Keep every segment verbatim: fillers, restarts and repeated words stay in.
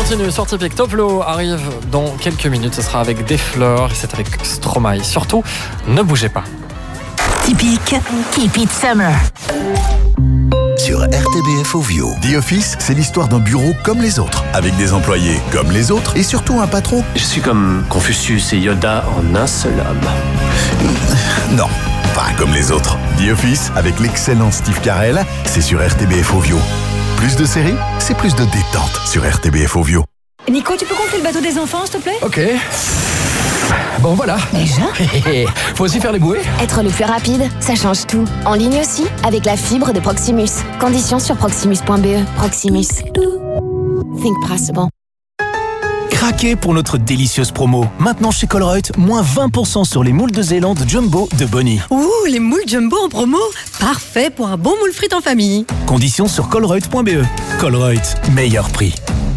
continue sur Typique. Toplo arrive dans quelques minutes. Ce sera avec des fleurs et c'est avec Stromae. Surtout, ne bougez pas. Typique, keep it summer. Sur R T B F Ovio. The Office, c'est l'histoire d'un bureau comme les autres, avec des employés comme les autres et surtout un patron. Je suis comme Confucius et Yoda en un seul homme. Non, pas comme les autres. The Office, avec l'excellent Steve Carell, c'est sur R T B F Ovio. Plus de séries, c'est plus de détente sur R T B F Ovio. Nico, tu peux gonfler le bateau des enfants, s'il te plaît ? Ok. Bon, voilà. Déjà ? Faut aussi faire les bouées. Être le plus rapide, ça change tout. En ligne aussi, avec la fibre de Proximus. Conditions sur proximus point b e. Proximus. Think possible. Craquez pour notre délicieuse promo. Maintenant chez Colruyt, moins vingt pour cent sur les moules de Zélande Jumbo de Bonnie. Ouh, les moules Jumbo en promo. Parfait pour un bon moule frites en famille. Conditions sur colruyt point b e. Colruyt, meilleur prix.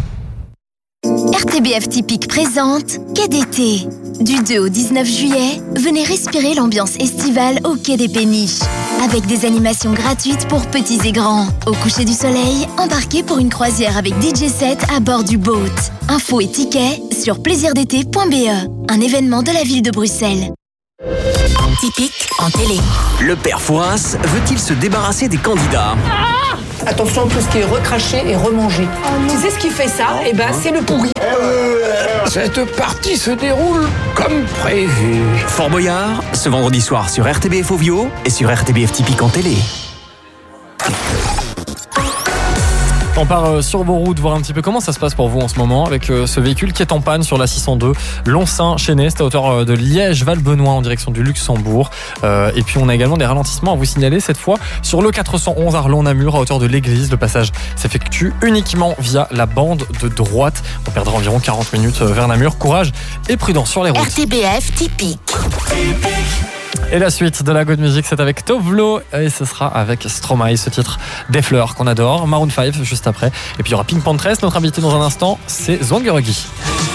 R T B F Typique présente Quai d'été. Du deux au dix-neuf juillet, venez respirer l'ambiance estivale au Quai des Péniches. Avec des animations gratuites pour petits et grands. Au coucher du soleil, embarquez pour une croisière avec D J set à bord du boat. Infos et tickets sur plaisir d t point b e. Un événement de la ville de Bruxelles. Typique en télé. Le père Fouras veut-il se débarrasser des candidats ? Attention, tout ce qui est recraché et remangé. Tu sais ce qui fait ça ? Eh ben, c'est le pourri. Cette partie se déroule comme prévu. Fort Boyard, ce vendredi soir sur R T B F Ovio et sur R T B F Typique en télé. On part sur vos routes, voir un petit peu comment ça se passe pour vous en ce moment avec ce véhicule qui est en panne sur la six cent deux Lons-Saint-Chénet. C'est à hauteur de Liège-Val-Benoît en direction du Luxembourg. Euh, et puis on a également des ralentissements à vous signaler cette fois sur le quatre cent onze Arlon-Namur à hauteur de l'église. Le passage s'effectue uniquement via la bande de droite. On perdra environ quarante minutes vers Namur. Courage et prudence sur les routes. R T B F Typique. Et la suite de la Good Music, c'est avec Toplo et ce sera avec Stromae, ce titre Des fleurs qu'on adore. Maroon cinq juste après. Et puis il y aura Pink Panthers. Notre invité dans un instant, c'est Zwangeruggy.